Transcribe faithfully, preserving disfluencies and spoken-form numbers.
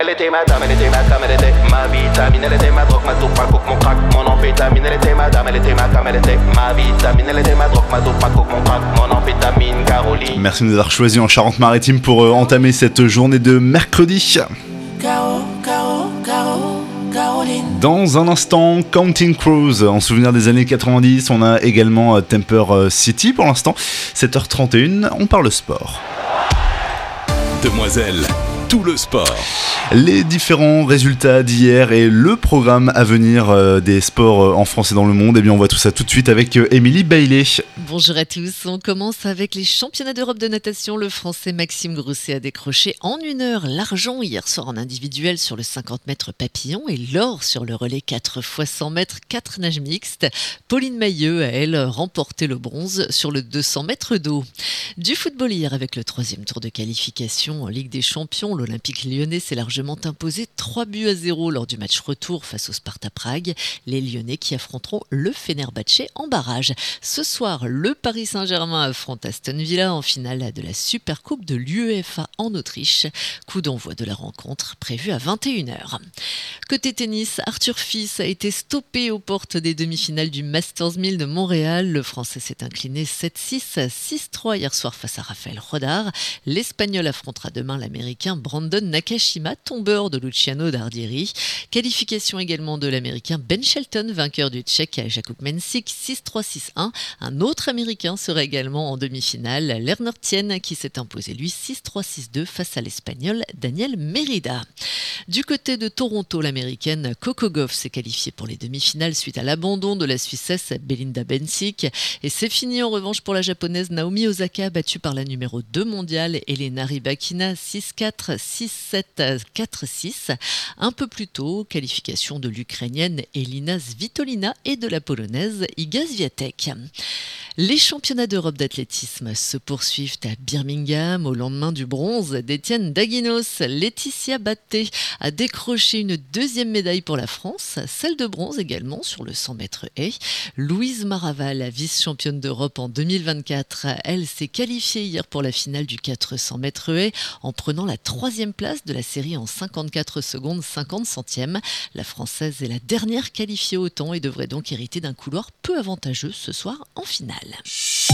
elle était madame, elle était ma cam, elle était ma vitamine, elle était ma drogue, ma dope, ma coke, mon crack, mon amphétamine, elle était madame, elle était ma cam, elle était ma vitamine, elle était ma drogue, ma dope, ma coke, mon crack, mon amphétamine, Caroline. Merci de nous avoir choisis en Charente-Maritime pour euh, entamer cette journée de mercredi. Caro, Caro, Caro, Caroline. Dans un instant, Counting Crows, en souvenir des années quatre-vingt-dix. On a également euh, Temper euh, City pour l'instant. sept heures trente et une, on parle sport. Demoiselle, tout le sport. Les différents résultats d'hier et le programme à venir euh, des sports euh, en France et dans le monde, eh bien on voit tout ça tout de suite avec euh, Émilie Bailey. Bonjour à tous, on commence avec les championnats d'Europe de natation. Le Français Maxime Grousset a décroché en une heure l'argent hier soir en individuel sur le cinquante mètres papillon et l'or sur le relais quatre fois cent mètres, quatre nages mixtes. Pauline Mailleux a, elle, remporté le bronze sur le deux cents mètres d'eau. Du football hier avec le troisième tour de qualification en Ligue des Champions, l'Olympique lyonnais s'est largement imposé trois buts à zéro lors du match retour face au Sparta Prague. Les Lyonnais qui affronteront le Fenerbahçe en barrage. Ce soir, le Paris Saint-Germain affronte Aston Villa en finale de la Supercoupe de l'UEFA en Autriche. Coup d'envoi de la rencontre prévu à vingt et une heures. Côté tennis, Arthur Fils a été stoppé aux portes des demi-finales du Masters mille de Montréal. Le Français s'est incliné sept six, six trois hier soir face à Rafael Rodar. L'Espagnol affrontera demain l'Américain Brandon Nakashima, tombeur de Luciano Dardieri. Qualification également de l'Américain Ben Shelton, vainqueur du Tchèque Jakub Mensik, six trois six un. Un autre Américain sera également en demi-finale, Lerner Tien, qui s'est imposé lui six trois six deux face à l'Espagnol Daniel Merida. Du côté de Toronto, l'Américaine Coco Gauff s'est qualifiée pour les demi-finales suite à l'abandon de la Suissesse Belinda Bencic. Et c'est fini en revanche pour la Japonaise Naomi Osaka, battue par la numéro deux mondiale Elena Rybakina six quatre, six sept, quatre six. Un peu plus tôt, qualification de l'Ukrainienne Elina Svitolina et de la Polonaise Iga Swiatek. Les championnats d'Europe d'athlétisme se poursuivent à Birmingham au lendemain du bronze d'Étienne Daguinos. Laetitia Batté a décroché une deuxième médaille pour la France, celle de bronze également sur le cent mètres haies. Louise Maraval, la vice-championne d'Europe en deux mille vingt-quatre, elle s'est qualifiée hier pour la finale du quatre cents mètres haies en prenant la troisième place de la série en cinquante-quatre secondes cinquante centièmes. La Française est la dernière qualifiée au temps et devrait donc hériter d'un couloir peu avantageux ce soir en finale.